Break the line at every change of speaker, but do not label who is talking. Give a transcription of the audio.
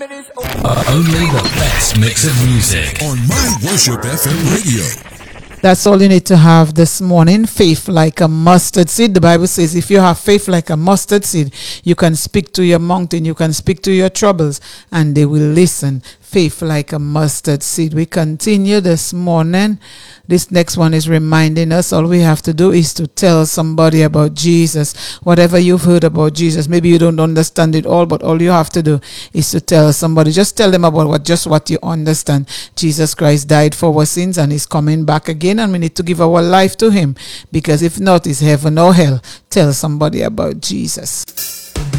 Only the best mix of music
on My Worship FM radio.
That's all you need to have this morning. Faith like a mustard seed. The Bible says if you have faith like a mustard seed, you can speak to your mountain, you can speak to your troubles, and they will listen. Faith like a mustard seed. We continue this morning. This next one is reminding us all we have to do is to tell somebody about Jesus. Whatever you've heard about Jesus, maybe you don't understand it all, but all you have to do is to tell somebody. Just tell them about what you understand. Jesus Christ died for our sins and is coming back again, and we need to give our life to him, because if not, it's heaven or hell. Tell somebody about Jesus.